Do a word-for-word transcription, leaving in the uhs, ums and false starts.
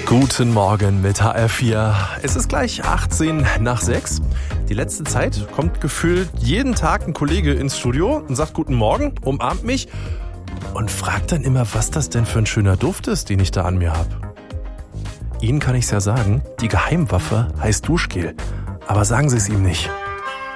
Guten Morgen mit H R vier. Es ist gleich achtzehn nach sechs. Die letzte Zeit kommt gefühlt jeden Tag ein Kollege ins Studio und sagt Guten Morgen, umarmt mich und fragt dann immer, was das denn für ein schöner Duft ist, den ich da an mir habe. Ihnen kann ich's ja sagen, die Geheimwaffe heißt Duschgel. Aber sagen Sie es ihm nicht.